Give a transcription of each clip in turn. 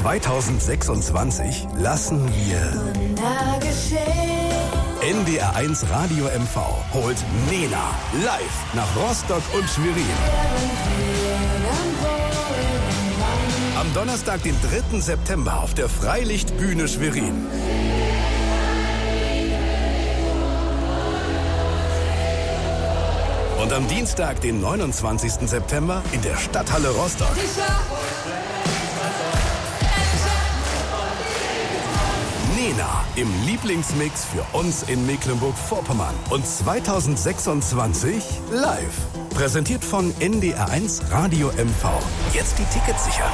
2026 lassen wir NDR1 Radio MV holt Nena live nach Rostock und Schwerin. Am Donnerstag, den 3. September auf der Freilichtbühne Schwerin. Und am Dienstag, den 29. September in der Stadthalle Rostock. Nena im Lieblingsmix für uns in Mecklenburg-Vorpommern. Und 2026 live. Präsentiert von NDR1 Radio MV. Jetzt die Tickets sichern.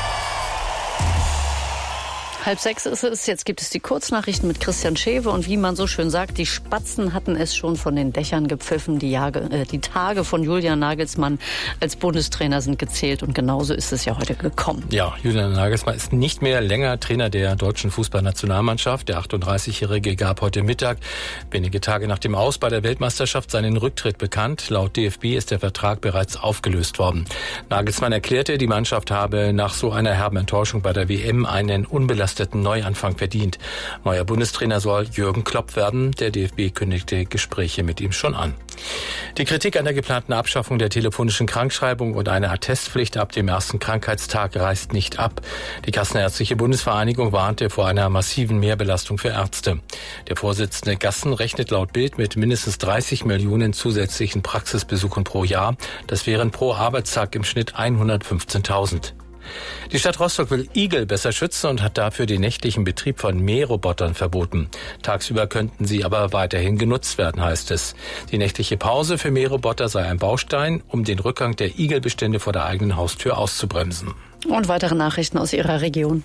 5:30 ist es. Jetzt gibt es die Kurznachrichten mit Christian Schewe. Und wie man so schön sagt, die Spatzen hatten es schon von den Dächern gepfiffen. Die Tage von Julian Nagelsmann als Bundestrainer sind gezählt. Und genauso ist es ja heute gekommen. Ja, Julian Nagelsmann ist nicht mehr länger Trainer der deutschen Fußballnationalmannschaft. Der 38-Jährige gab heute Mittag, wenige Tage nach dem Aus bei der Weltmeisterschaft, seinen Rücktritt bekannt. Laut DFB ist der Vertrag bereits aufgelöst worden. Nagelsmann erklärte, die Mannschaft habe nach so einer herben Enttäuschung bei der WM einen unbelasteten Neuanfang verdient. Neuer Bundestrainer soll Jürgen Klopp werden. Der DFB kündigte Gespräche mit ihm schon an. Die Kritik an der geplanten Abschaffung der telefonischen Krankschreibung und einer Attestpflicht ab dem ersten Krankheitstag reißt nicht ab. Die Kassenärztliche Bundesvereinigung warnte vor einer massiven Mehrbelastung für Ärzte. Der Vorsitzende Gassen rechnet laut Bild mit mindestens 30 Millionen zusätzlichen Praxisbesuchen pro Jahr. Das wären pro Arbeitstag im Schnitt 115.000. Die Stadt Rostock will Igel besser schützen und hat dafür den nächtlichen Betrieb von Mährobotern verboten. Tagsüber könnten sie aber weiterhin genutzt werden, heißt es. Die nächtliche Pause für Mähroboter sei ein Baustein, um den Rückgang der Igelbestände vor der eigenen Haustür auszubremsen. Und weitere Nachrichten aus Ihrer Region.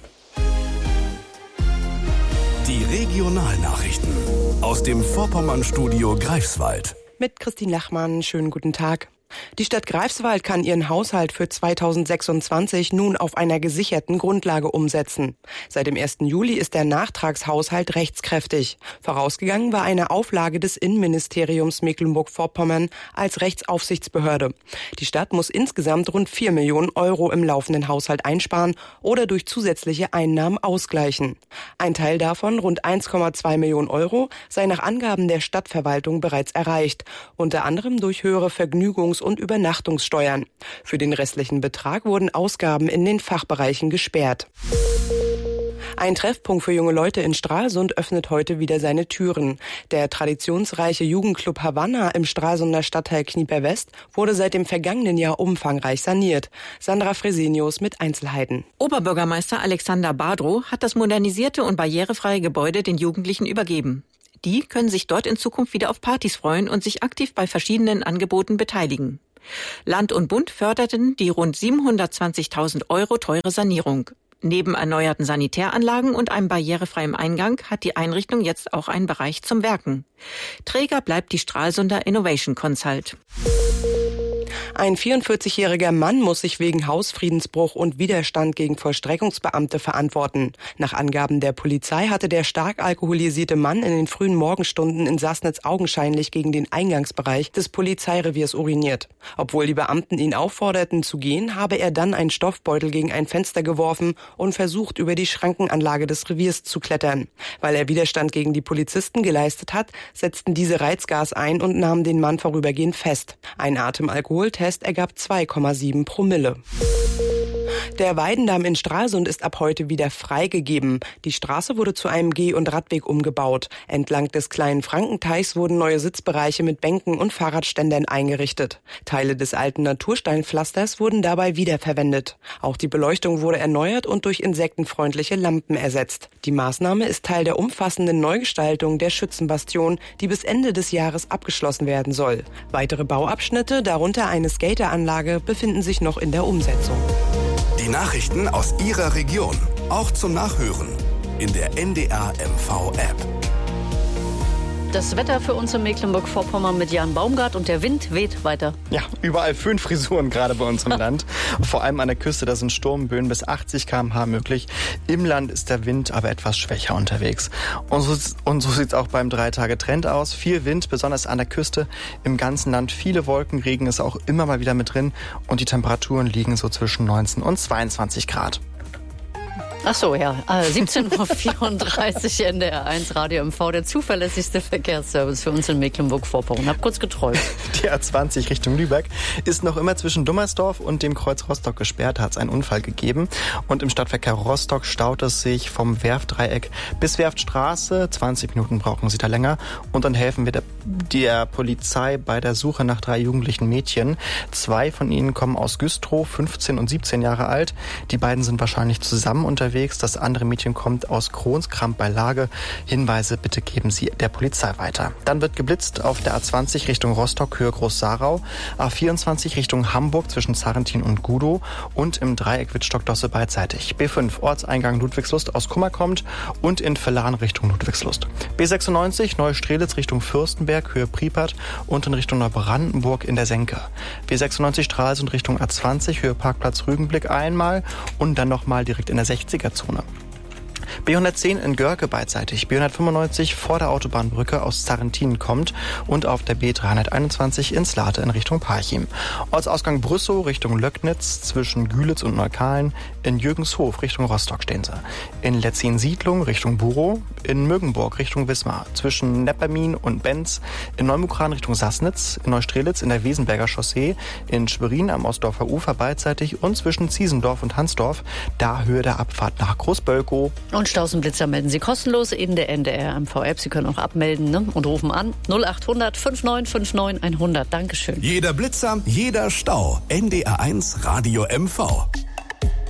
Die Regionalnachrichten aus dem Vorpommern-Studio Greifswald. Mit Christine Lachmann, schönen guten Tag. Die Stadt Greifswald kann ihren Haushalt für 2026 nun auf einer gesicherten Grundlage umsetzen. Seit dem 1. Juli ist der Nachtragshaushalt rechtskräftig. Vorausgegangen war eine Auflage des Innenministeriums Mecklenburg-Vorpommern als Rechtsaufsichtsbehörde. Die Stadt muss insgesamt rund 4 Millionen Euro im laufenden Haushalt einsparen oder durch zusätzliche Einnahmen ausgleichen. Ein Teil davon, rund 1,2 Millionen Euro, sei nach Angaben der Stadtverwaltung bereits erreicht, unter anderem durch höhere Vergnügungs- und Übernachtungssteuern. Für den restlichen Betrag wurden Ausgaben in den Fachbereichen gesperrt. Ein Treffpunkt für junge Leute in Stralsund öffnet heute wieder seine Türen. Der traditionsreiche Jugendclub Havanna im Stralsunder Stadtteil Knieper West wurde seit dem vergangenen Jahr umfangreich saniert. Sandra Fresenius mit Einzelheiten. Oberbürgermeister Alexander Badrow hat das modernisierte und barrierefreie Gebäude den Jugendlichen übergeben. Die können sich dort in Zukunft wieder auf Partys freuen und sich aktiv bei verschiedenen Angeboten beteiligen. Land und Bund förderten die rund 720.000 Euro teure Sanierung. Neben erneuerten Sanitäranlagen und einem barrierefreien Eingang hat die Einrichtung jetzt auch einen Bereich zum Werken. Träger bleibt die Stralsunder Innovation Consult. Ein 44-jähriger Mann muss sich wegen Hausfriedensbruch und Widerstand gegen Vollstreckungsbeamte verantworten. Nach Angaben der Polizei hatte der stark alkoholisierte Mann in den frühen Morgenstunden in Sassnitz augenscheinlich gegen den Eingangsbereich des Polizeireviers uriniert. Obwohl die Beamten ihn aufforderten zu gehen, habe er dann einen Stoffbeutel gegen ein Fenster geworfen und versucht, über die Schrankenanlage des Reviers zu klettern. Weil er Widerstand gegen die Polizisten geleistet hat, setzten diese Reizgas ein und nahmen den Mann vorübergehend fest. Ein Atemalkoholtest ergab 2,7 Promille. Der Weidendamm in Stralsund ist ab heute wieder freigegeben. Die Straße wurde zu einem Geh- und Radweg umgebaut. Entlang des kleinen Frankenteichs wurden neue Sitzbereiche mit Bänken und Fahrradständern eingerichtet. Teile des alten Natursteinpflasters wurden dabei wiederverwendet. Auch die Beleuchtung wurde erneuert und durch insektenfreundliche Lampen ersetzt. Die Maßnahme ist Teil der umfassenden Neugestaltung der Schützenbastion, die bis Ende des Jahres abgeschlossen werden soll. Weitere Bauabschnitte, darunter eine Skateranlage, befinden sich noch in der Umsetzung. Die Nachrichten aus Ihrer Region, auch zum Nachhören in der NDR MV App. Das Wetter für uns in Mecklenburg-Vorpommern mit Jan Baumgart und der Wind weht weiter. Ja, überall Föhnfrisuren gerade bei uns im Land. Vor allem an der Küste, da sind Sturmböen bis 80 km/h möglich. Im Land ist der Wind aber etwas schwächer unterwegs. Und so sieht es auch beim 3-Tage-Trend aus. Viel Wind, besonders an der Küste. Im ganzen Land viele Wolken, Regen ist auch immer mal wieder mit drin. Und die Temperaturen liegen so zwischen 19 und 22 Grad. Ach so, ja. 17:34 Uhr NDR1 Radio MV, der zuverlässigste Verkehrsservice für uns in Mecklenburg-Vorpommern. Hab kurz geträumt. Die A20 Richtung Lübeck ist noch immer zwischen Dummersdorf und dem Kreuz Rostock gesperrt. Hat es einen Unfall gegeben. Und im Stadtverkehr Rostock staut es sich vom Werftdreieck bis Werftstraße. 20 Minuten brauchen Sie da länger. Und dann helfen wir der Polizei bei der Suche nach 3 jugendlichen Mädchen. 2 von ihnen kommen aus Güstrow, 15 und 17 Jahre alt. Die beiden sind wahrscheinlich zusammen unterwegs. Das andere Mädchen kommt aus Kronskramp bei Lage. Hinweise bitte geben Sie der Polizei weiter. Dann wird geblitzt auf der A20 Richtung Rostock, Höhe Groß-Sarau, A24 Richtung Hamburg zwischen Zarrentin und Gudow und im Dreieck Wittstock-Dosse beidseitig. B5 Ortseingang Ludwigslust aus Kummerkommt und in Vellan Richtung Ludwigslust. B96 Neustrelitz Richtung Fürstenberg, Höhe Pripert und in Richtung Neubrandenburg in der Senke. B96 Stralsund Richtung A20, Höhe Parkplatz Rügenblick einmal und dann nochmal direkt in der 60er-Zone. B110 in Görke beidseitig, B195 vor der Autobahnbrücke aus Zarrentin kommt und auf der B321 in Slate in Richtung Parchim. Ortsausgang Brüssow Richtung Löcknitz zwischen Gülitz und Neukalen, in Jürgenshof Richtung Rostock stehen sie. In Letzin-Siedlung Richtung Burow, in Mögenburg Richtung Wismar, zwischen Neppermin und Benz, in Neumukran Richtung Sassnitz, in Neustrelitz in der Wesenberger Chaussee, in Schwerin am Ostdorfer Ufer beidseitig und zwischen Ziesendorf und Hansdorf, da Höhe der Abfahrt nach Großbölkow. Und Stausenblitzer melden Sie kostenlos in der NDR MV-App. Sie können auch abmelden und rufen an 0800 5959 100. Dankeschön. Jeder Blitzer, jeder Stau. NDR1 Radio MV.